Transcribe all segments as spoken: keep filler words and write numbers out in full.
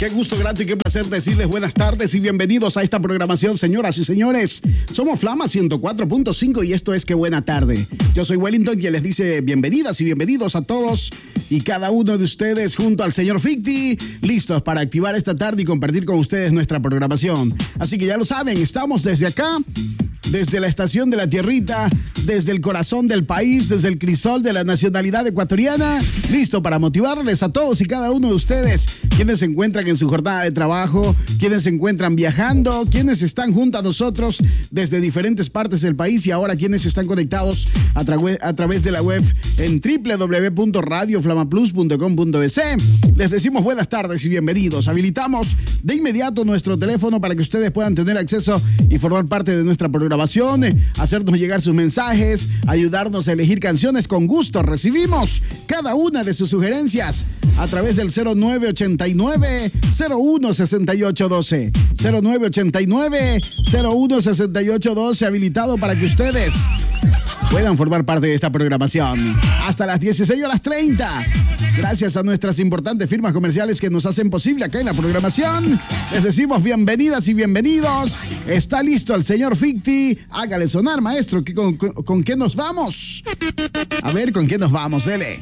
Qué gusto, grato y qué placer decirles buenas tardes y bienvenidos a esta programación, señoras y señores. Somos Flama ciento cuatro punto cinco y esto es Qué Buena Tarde. Yo soy Wellington, quien les dice bienvenidas y bienvenidos a todos y cada uno de ustedes junto al señor Ficti, listos para activar esta tarde y compartir con ustedes nuestra programación. Así que ya lo saben, estamos desde acá, desde la estación de la Tierrita, desde el corazón del país, desde el crisol de la nacionalidad ecuatoriana, listo para motivarles a todos y cada uno de ustedes, quienes se encuentran en su jornada de trabajo, quienes se encuentran viajando, quienes están junto a nosotros desde diferentes partes del país y ahora quienes están conectados a, tra- a través de la web en doble u doble u doble u punto radio flama plus punto com punto b c. Les decimos buenas tardes y bienvenidos. Habilitamos de inmediato nuestro teléfono para que ustedes puedan tener acceso y formar parte de nuestra programación, hacernos llegar sus mensajes, ayudarnos a elegir canciones. Con gusto recibimos cada una de sus sugerencias a través del cero nueve ochenta y nueve, cero uno sesenta y ocho doce. cero nueve ochenta y nueve, cero uno sesenta y ocho doce, habilitado para que ustedes puedan formar parte de esta programación. Hasta las dieciséis horas treinta. Gracias a nuestras importantes firmas comerciales que nos hacen posible acá en la programación. Les decimos bienvenidas y bienvenidos. Está listo el señor Ficti. Hágale sonar, maestro. ¿Con, con, con qué nos vamos? A ver, ¿con qué nos vamos? Dele.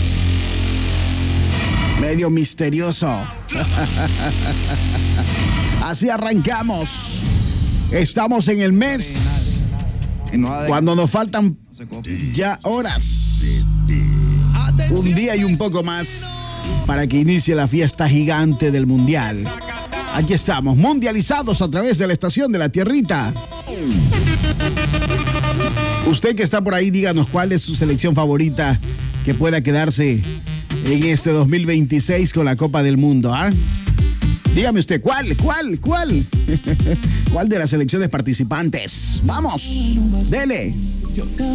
Medio misterioso. Así arrancamos. Estamos en el mes cuando nos faltan ya horas, un día y un poco más para que inicie la fiesta gigante del Mundial. Aquí estamos, mundializados a través de la estación de la Tierrita. Usted que está por ahí, díganos cuál es su selección favorita que pueda quedarse en este dos mil veintiséis con la Copa del Mundo, ¿ah? ¿eh? Dígame usted, ¿cuál, cuál, cuál? ¿Cuál de las selecciones participantes? ¡Vamos! ¡Dele!